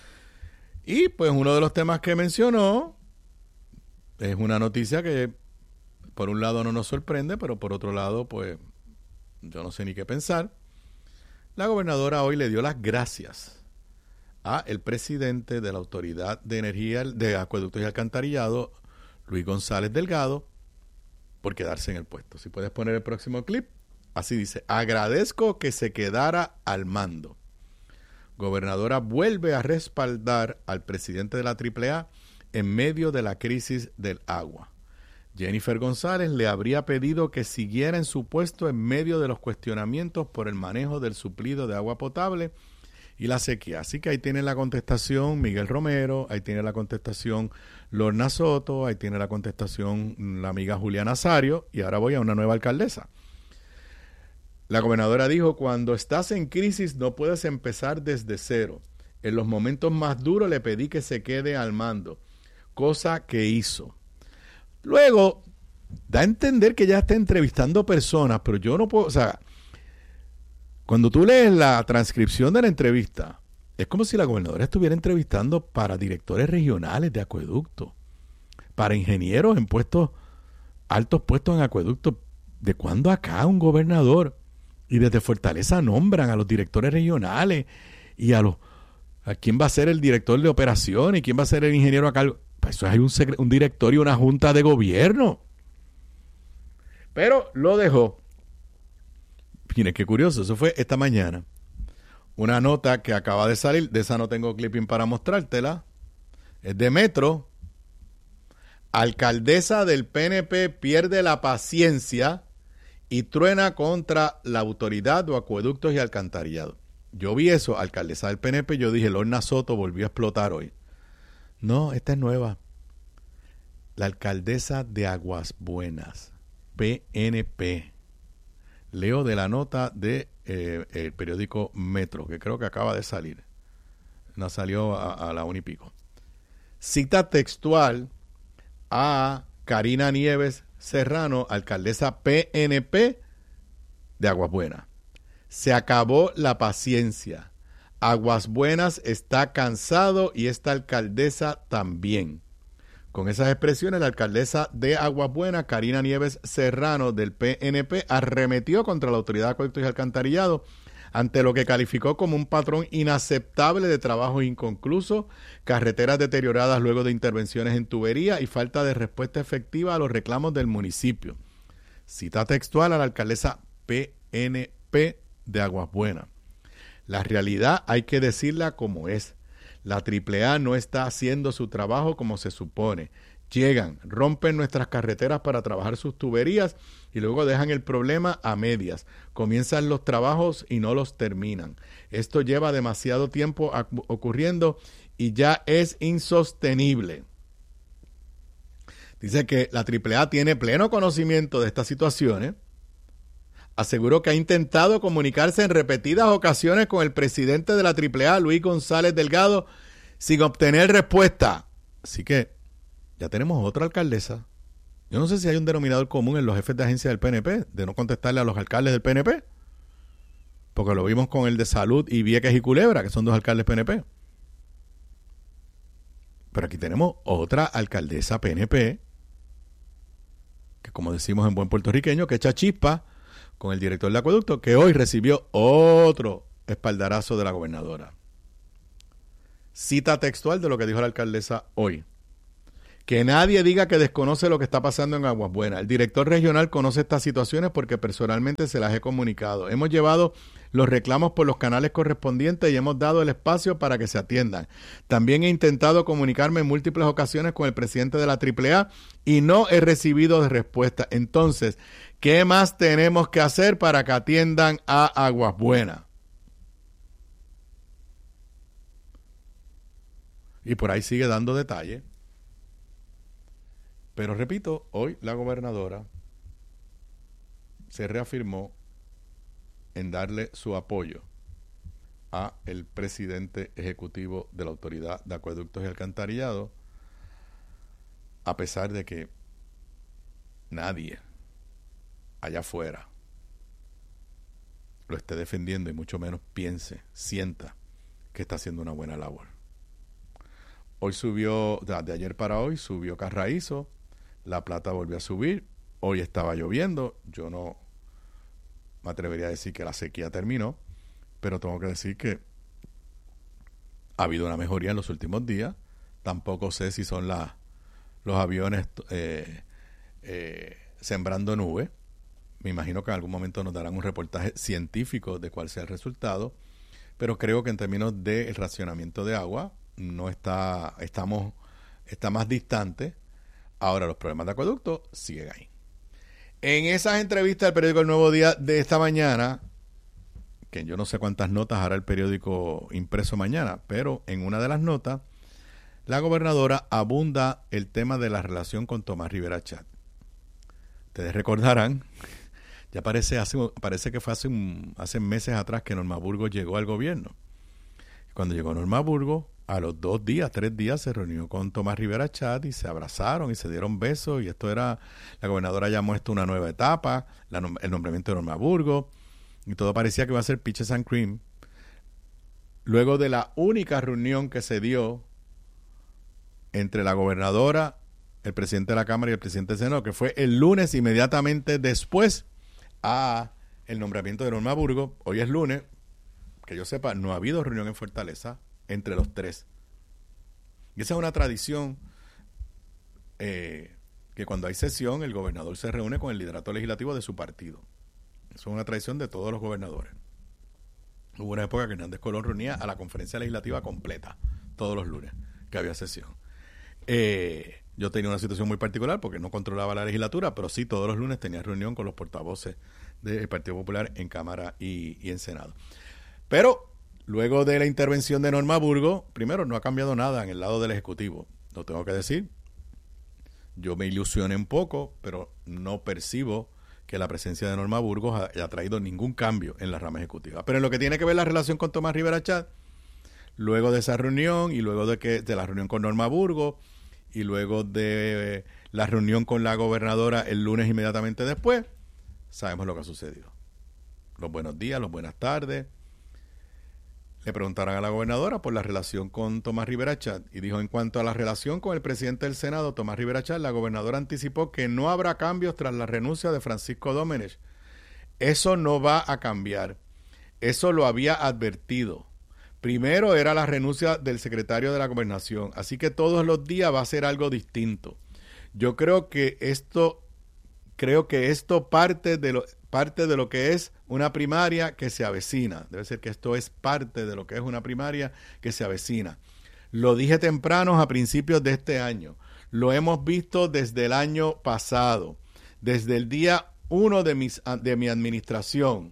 Y pues uno de los temas que mencionó es una noticia que por un lado no nos sorprende, pero por otro lado pues yo no sé ni qué pensar. La gobernadora hoy le dio las gracias a el presidente de la Autoridad de Energía de Acueductos y Alcantarillado, Luis González Delgado, por quedarse en el puesto. Si puedes poner el próximo clip. Así dice: agradezco que se quedara al mando. Gobernadora vuelve a respaldar al presidente de la triple A en medio de la crisis del agua. Jennifer González le habría pedido que siguiera en su puesto en medio de los cuestionamientos por el manejo del suplido de agua potable y la sequía. Así que ahí tiene la contestación Miguel Romero, ahí tiene la contestación Lorna Soto, ahí tiene la contestación la amiga Julia Nazario, y ahora voy a una nueva alcaldesa. La gobernadora dijo: cuando estás en crisis no puedes empezar desde cero. En los momentos más duros le pedí que se quede al mando, cosa que hizo. Luego, da a entender que ya está entrevistando personas, pero yo no puedo, o sea, cuando tú lees la transcripción de la entrevista, es como si la gobernadora estuviera entrevistando para directores regionales de acueducto, para ingenieros en puestos, altos puestos en acueducto. ¿De cuándo acá un gobernador? Y desde Fortaleza nombran a los directores regionales y a los a quién va a ser el director de operaciones y quién va a ser el ingeniero a cargo. Pues eso hay un, secre, un directorio, una junta de gobierno. Pero lo dejó. Miren qué curioso, eso fue esta mañana. Una nota que acaba de salir, de esa no tengo clipping para mostrártela. Es de Metro. Alcaldesa del P N P pierde la paciencia y truena contra la autoridad de acueductos y alcantarillado. Yo vi eso, alcaldesa del P N P, yo dije, Lorna Soto volvió a explotar hoy. No, esta es nueva. La alcaldesa de Aguas Buenas, P N P. Leo de la nota de eh, el periódico Metro, que creo que acaba de salir. No salió a, a la una y pico. Cita textual a Karina Nieves Serrano, alcaldesa P N P de Aguas Buenas. Se acabó la paciencia. Aguas Buenas está cansado y esta alcaldesa también. Con esas expresiones, la alcaldesa de Aguas Buenas, Karina Nieves Serrano, del P N P, arremetió contra la Autoridad de Acueductos y Alcantarillado ante lo que calificó como un patrón inaceptable de trabajo inconcluso, carreteras deterioradas luego de intervenciones en tubería y falta de respuesta efectiva a los reclamos del municipio. Cita textual a la alcaldesa P N P de Aguas Buenas. La realidad hay que decirla como es. La triple A no está haciendo su trabajo como se supone. Llegan, rompen nuestras carreteras para trabajar sus tuberías y luego dejan el problema a medias. Comienzan los trabajos y no los terminan. Esto lleva demasiado tiempo ocurriendo y ya es insostenible. Dice que la triple A tiene pleno conocimiento de estas situaciones. Aseguró que ha intentado comunicarse en repetidas ocasiones con el presidente de la triple A, Luis González Delgado, sin obtener respuesta. Así que ya tenemos otra alcaldesa. Yo no sé si hay un denominador común en los jefes de agencia del P N P, de no contestarle a los alcaldes del P N P. Porque lo vimos con el de Salud y Vieques y Culebra, que son dos alcaldes P N P. Pero aquí tenemos otra alcaldesa P N P, que como decimos en buen puertorriqueño, que echa chispa con el director de acueducto, que hoy recibió otro espaldarazo de la gobernadora. cita textual de lo que dijo la alcaldesa hoy. Que nadie diga que desconoce lo que está pasando en Aguas Buenas. El director regional conoce estas situaciones porque personalmente se las he comunicado. Hemos llevado los reclamos por los canales correspondientes y hemos dado el espacio para que se atiendan. También he intentado comunicarme en múltiples ocasiones con el presidente de la triple A y no he recibido respuesta. Entonces, ¿qué más tenemos que hacer para que atiendan a Aguas Buenas? Y por ahí sigue dando detalles. Pero repito, hoy la gobernadora se reafirmó en darle su apoyo a el presidente ejecutivo de la Autoridad de Acueductos y Alcantarillado, a pesar de que nadie allá afuera lo esté defendiendo y mucho menos piense, sienta que está haciendo una buena labor. Hoy subió, de ayer para hoy, subió Carraízo. La Plata volvió a subir. Hoy estaba lloviendo. Yo no me atrevería a decir que la sequía terminó, pero tengo que decir que ha habido una mejoría en los últimos días. Tampoco sé si son la, los aviones eh, eh, sembrando nubes. Me imagino que en algún momento nos darán un reportaje científico de cuál sea el resultado, pero creo que en términos del racionamiento de agua no está, estamos, está más distante. Ahora los problemas de acueducto siguen ahí. En esas entrevistas del periódico El Nuevo Día de esta mañana, que yo no sé cuántas notas hará el periódico impreso mañana, pero en una de las notas, la gobernadora abunda el tema de la relación con Tomás Rivera Chat. Ustedes recordarán, ya parece, hace, parece que fue hace, un, hace meses atrás que Norma Burgos llegó al gobierno. Cuando llegó Norma Burgos, a los dos días, tres días, se reunió con Tomás Rivera Chat y se abrazaron y se dieron besos. Y esto era, la gobernadora llamó esto una nueva etapa, la, el nombramiento de Norma Burgos. Y todo parecía que iba a ser peaches and cream. Luego de la única reunión que se dio entre la gobernadora, el presidente de la Cámara y el presidente del Senado, que fue el lunes inmediatamente después a el nombramiento de Norma Burgos. Hoy es lunes, que yo sepa, no ha habido reunión en Fortaleza entre los tres. Y esa es una tradición eh, que cuando hay sesión el gobernador se reúne con el liderato legislativo de su partido. Eso es una tradición de todos los gobernadores. Hubo una época que Hernández Colón reunía a la conferencia legislativa completa todos los lunes que había sesión. Eh, yo tenía una situación muy particular porque no controlaba la legislatura, pero sí todos los lunes tenía reunión con los portavoces del Partido Popular en Cámara y, y en Senado. Pero luego de la intervención de Norma Burgos, primero, no ha cambiado nada en el lado del Ejecutivo. Lo tengo que decir. Yo me ilusioné un poco, pero no percibo que la presencia de Norma Burgos haya traído ningún cambio en la rama ejecutiva. Pero en lo que tiene que ver la relación con Tomás Rivera Chat, luego de esa reunión y luego de que de la reunión con Norma Burgos y luego de la reunión con la gobernadora el lunes inmediatamente después, sabemos lo que ha sucedido. Los buenos días, las buenas tardes. Le preguntaron a la gobernadora por la relación con Tomás Rivera Chat y dijo: en cuanto a la relación con el presidente del Senado, Tomás Rivera Chat, la gobernadora anticipó que no habrá cambios tras la renuncia de Francisco Domenech. Eso no va a cambiar. Eso lo había advertido. Primero era la renuncia del secretario de la Gobernación, así que todos los días va a ser algo distinto. Yo creo que esto, creo que esto parte de lo parte de lo que es una primaria que se avecina. Debe ser que esto es parte de lo que es una primaria que se avecina. Lo dije temprano a principios de este año. Lo hemos visto desde el año pasado. Desde el día uno de, mis, de mi administración.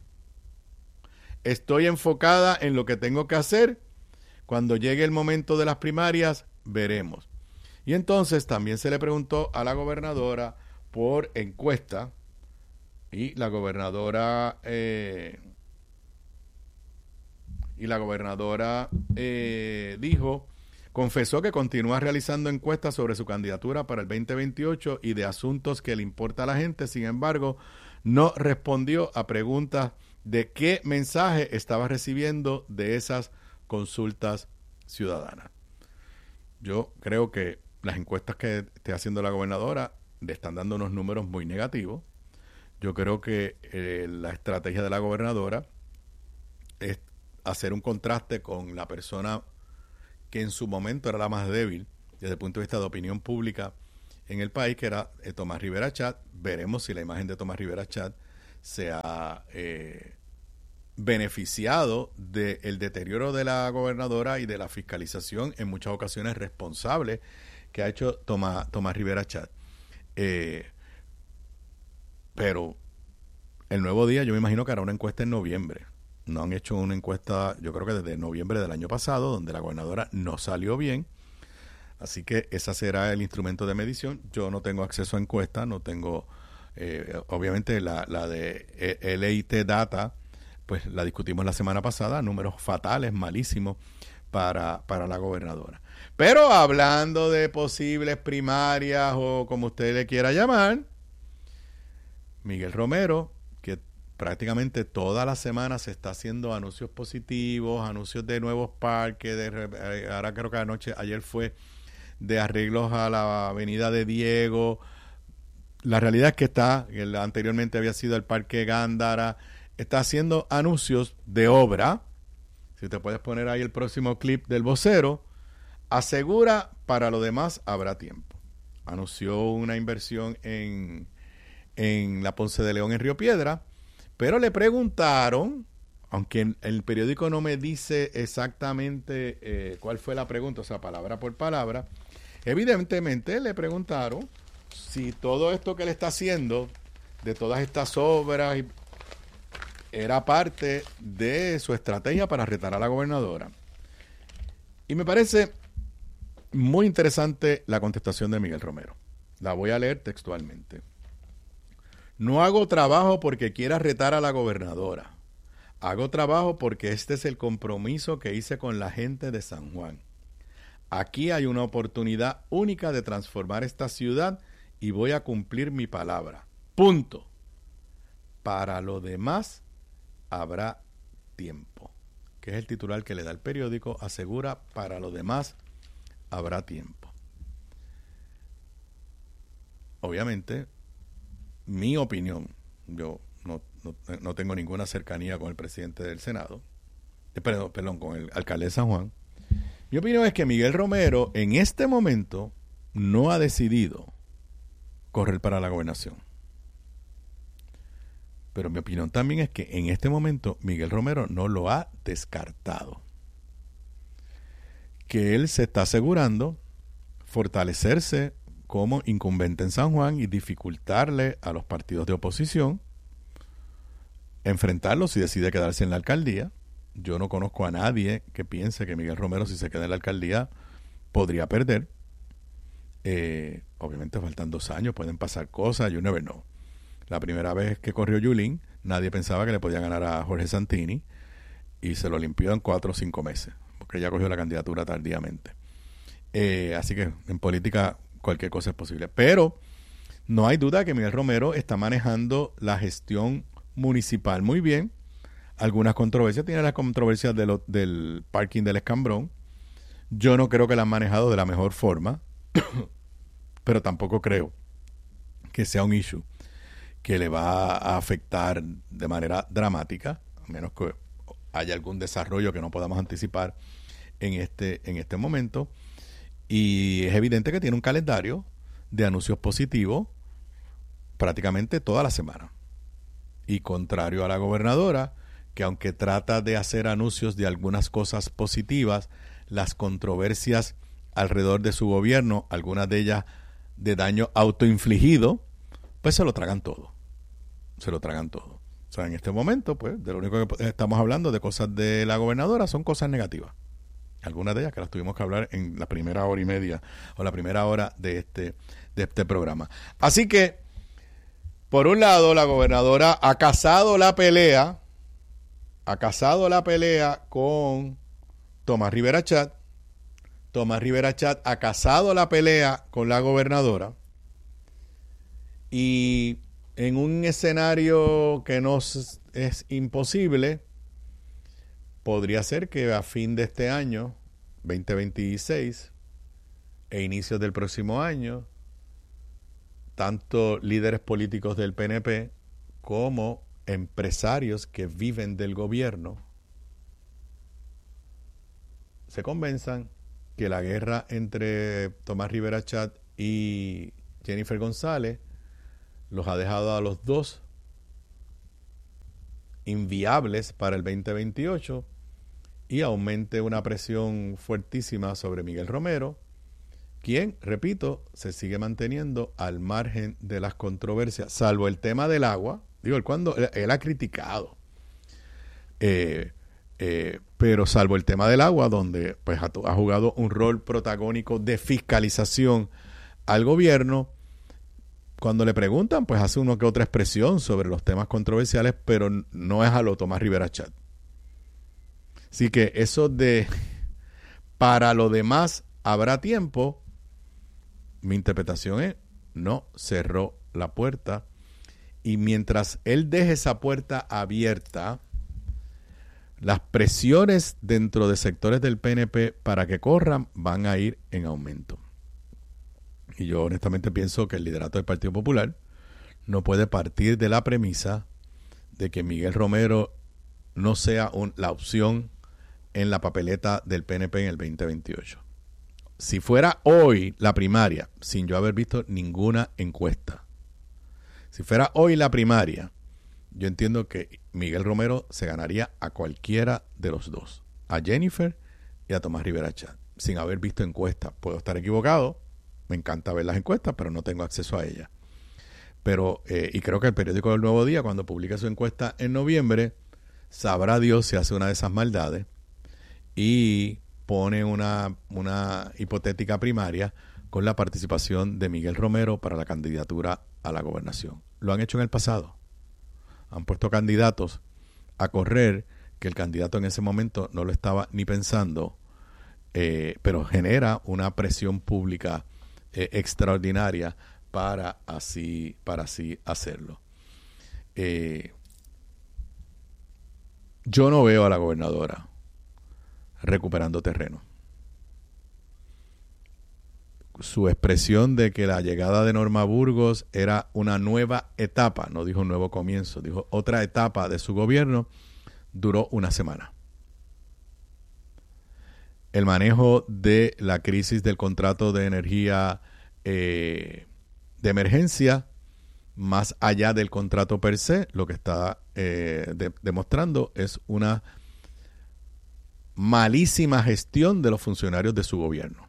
Estoy enfocada en lo que tengo que hacer. Cuando llegue el momento de las primarias, veremos. Y entonces también se le preguntó a la gobernadora por encuesta. Y la gobernadora eh, y la gobernadora eh, dijo, confesó que continúa realizando encuestas sobre su candidatura para el veinte veintiocho y de asuntos que le importa a la gente. Sin embargo, no respondió a preguntas de qué mensaje estaba recibiendo de esas consultas ciudadanas. Yo creo que las encuestas que esté haciendo la gobernadora le están dando unos números muy negativos. Yo creo que eh, la estrategia de la gobernadora es hacer un contraste con la persona que en su momento era la más débil desde el punto de vista de opinión pública en el país, que era eh, Tomás Rivera Chat. Veremos si la imagen de Tomás Rivera Chat se ha eh, beneficiado del deterioro de la gobernadora y de la fiscalización en muchas ocasiones responsable que ha hecho Tomás, Tomás Rivera Chat. Eh, pero el Nuevo Día, yo me imagino que hará una encuesta en noviembre. No han hecho una encuesta, yo creo que desde noviembre del año pasado, donde la gobernadora no salió bien. Así que ese será el instrumento de medición. Yo no tengo acceso a encuestas, no tengo, eh, obviamente la, la de L I T Data, pues la discutimos la semana pasada, números fatales, malísimos para, para la gobernadora. Pero hablando de posibles primarias o como usted le quiera llamar, Miguel Romero, que prácticamente toda la semana se está haciendo anuncios positivos, anuncios de nuevos parques, de, ahora creo que anoche, ayer fue de arreglos a la avenida de Diego. La realidad es que está, el, anteriormente había sido el Parque Gándara, está haciendo anuncios de obra. Si te puedes poner ahí el próximo clip del vocero, asegura para lo demás habrá tiempo. Anunció una inversión en, en la Ponce de León en Río Piedra, pero le preguntaron, aunque el periódico no me dice exactamente eh, cuál fue la pregunta, o sea, palabra por palabra, evidentemente le preguntaron si todo esto que él está haciendo, de todas estas obras, era parte de su estrategia para retar a la gobernadora. Y me parece muy interesante la contestación de Miguel Romero. La voy a leer textualmente. No hago trabajo porque quiera retar a la gobernadora. Hago trabajo porque este es el compromiso que hice con la gente de San Juan. Aquí hay una oportunidad única de transformar esta ciudad y voy a cumplir mi palabra. Punto. Para lo demás habrá tiempo. Que es el titular que le da el periódico, asegura para lo demás habrá tiempo. Obviamente, mi opinión, yo no, no, no tengo ninguna cercanía con el presidente del Senado, eh, perdón, perdón, con el alcalde de San Juan. Mi opinión es que Miguel Romero en este momento no ha decidido correr para la gobernación. Pero mi opinión también es que en este momento Miguel Romero no lo ha descartado. Que él se está asegurando fortalecerse como incumbente en San Juan y dificultarle a los partidos de oposición, enfrentarlos si decide quedarse en la alcaldía. Yo no conozco a nadie que piense que Miguel Romero, si se queda en la alcaldía, podría perder. Eh, obviamente faltan dos años, pueden pasar cosas, you never know. La primera vez que corrió Yulín, nadie pensaba que le podía ganar a Jorge Santini y se lo limpió en cuatro o cinco meses, porque ella cogió la candidatura tardíamente. Eh, así que en política cualquier cosa es posible. Pero no hay duda que Miguel Romero está manejando la gestión municipal muy bien. Algunas controversias, tiene las controversias de lo, del parking del Escambrón. Yo no creo que la han manejado de la mejor forma, pero tampoco creo que sea un issue que le va a afectar de manera dramática, a menos que haya algún desarrollo que no podamos anticipar en este, en este momento. Y es evidente que tiene un calendario de anuncios positivos prácticamente toda la semana. Y contrario a la gobernadora, que aunque trata de hacer anuncios de algunas cosas positivas, las controversias alrededor de su gobierno, algunas de ellas de daño autoinfligido, pues se lo tragan todo. Se lo tragan todo. O sea, en este momento, pues, de lo único que estamos hablando de cosas de la gobernadora son cosas negativas. Algunas de ellas que las tuvimos que hablar en la primera hora y media o la primera hora de este, de este programa. Así que, por un lado, la gobernadora ha casado la pelea, ha casado la pelea con Tomás Rivera Chat. Tomás Rivera Chat ha casado la pelea con la gobernadora. Y en un escenario que no es, es imposible, podría ser que a fin de este año, veinte veintiséis, e inicios del próximo año, tanto líderes políticos del P N P como empresarios que viven del gobierno se convenzan que la guerra entre Tomás Rivera Chat y Jennifer González los ha dejado a los dos inviables para el veinte veintiocho y aumente una presión fuertísima sobre Miguel Romero, quien, repito, se sigue manteniendo al margen de las controversias, salvo el tema del agua. Digo, él, cuando, él, él ha criticado, eh, eh, pero salvo el tema del agua, donde pues ha, ha jugado un rol protagónico de fiscalización al gobierno. Cuando le preguntan, pues hace uno que otra expresión sobre los temas controversiales, pero no es a lo Tomás Rivera Chat. Así que eso de para lo demás habrá tiempo, mi interpretación es no cerró la puerta, y mientras él deje esa puerta abierta, las presiones dentro de sectores del P N P para que corran van a ir en aumento. Y yo honestamente pienso que el liderato del Partido Popular no puede partir de la premisa de que Miguel Romero no sea un, la opción en la papeleta del P N P en el veinte veintiocho. Si fuera hoy la primaria, sin yo haber visto ninguna encuesta, si fuera hoy la primaria, yo entiendo que Miguel Romero se ganaría a cualquiera de los dos, a Jennifer y a Tomás Rivera Chat, sin haber visto encuestas. Puedo estar equivocado, me encanta ver las encuestas, pero no tengo acceso a ellas. Pero, eh, y creo que el periódico del Nuevo Día, cuando publique su encuesta en noviembre, sabrá Dios si hace una de esas maldades y pone una, una hipotética primaria con la participación de Miguel Romero para la candidatura a la gobernación. Lo han hecho en el pasado. Han puesto candidatos a correr que el candidato en ese momento no lo estaba ni pensando, eh, pero genera una presión pública eh, extraordinaria para así, para así hacerlo. Eh, yo no veo a la gobernadora recuperando terreno. Su expresión de que la llegada de Norma Burgos era una nueva etapa, no dijo un nuevo comienzo, dijo otra etapa de su gobierno, duró una semana. El manejo de la crisis del contrato de energía eh, de emergencia, más allá del contrato per se, lo que está eh, de, demostrando es una malísima gestión de los funcionarios de su gobierno.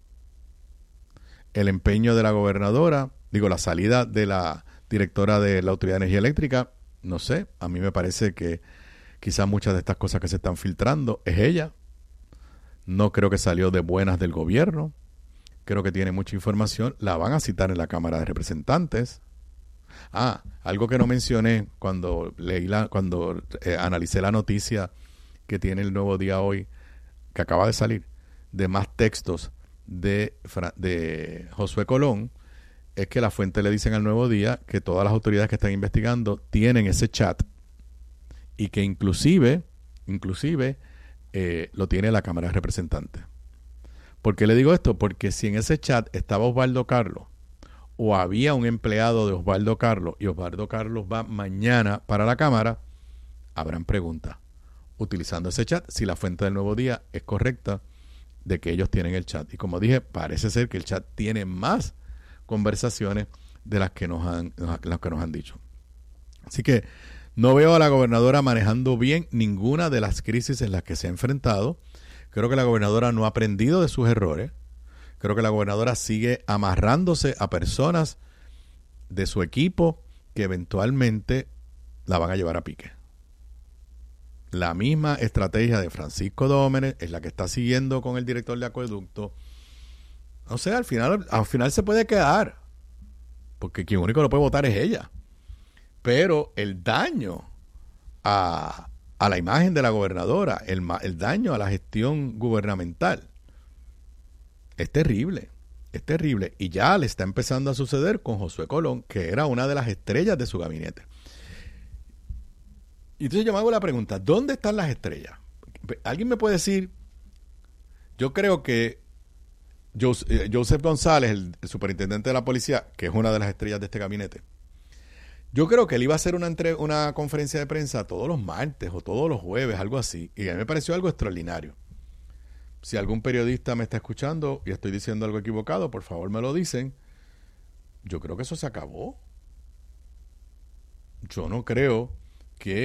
El empeño de la gobernadora, digo, la salida de la directora de la Autoridad de Energía Eléctrica, no sé, a mí me parece que quizás muchas de estas cosas que se están filtrando es ella. No creo que salió de buenas del gobierno. Creo que tiene mucha información. La van a citar en la Cámara de Representantes. Ah, algo que no mencioné cuando leí la, cuando eh, analicé la noticia que tiene el Nuevo Día hoy, que acaba de salir, de más textos de, de Josué Colón, es que la fuente le dicen al Nuevo Día que todas las autoridades que están investigando tienen ese chat y que inclusive, inclusive eh, lo tiene la Cámara de Representantes. ¿Por qué le digo esto? Porque si en ese chat estaba Osvaldo Carlos o había un empleado de Osvaldo Carlos y Osvaldo Carlos va mañana para la Cámara, habrán preguntas utilizando ese chat si la fuente del Nuevo Día es correcta de que ellos tienen el chat. Y como dije, parece ser que el chat tiene más conversaciones de las que nos han, las que nos han dicho. Así que no veo a la gobernadora manejando bien ninguna de las crisis en las que se ha enfrentado. Creo que la gobernadora no ha aprendido de sus errores. Creo que la gobernadora sigue amarrándose a personas de su equipo que eventualmente la van a llevar a pique. La misma estrategia de Francisco Dómenes es la que está siguiendo con el director de acueducto. O sea, al final, al final se puede quedar, porque quien único lo puede votar es ella. Pero el daño a, a la imagen de la gobernadora, el, el daño a la gestión gubernamental, es terrible, es terrible. Y ya le está empezando a suceder con Josué Colón, que era una de las estrellas de su gabinete. Y entonces yo me hago la pregunta, ¿dónde están las estrellas? ¿Alguien me puede decir? Yo creo que Joseph González, el, el superintendente de la policía, que es una de las estrellas de este gabinete, yo creo que él iba a hacer una, entre, una conferencia de prensa todos los martes o todos los jueves, algo así, y a mí me pareció algo extraordinario. Si algún periodista me está escuchando y estoy diciendo algo equivocado, por favor me lo dicen. Yo creo que eso se acabó. Yo no creo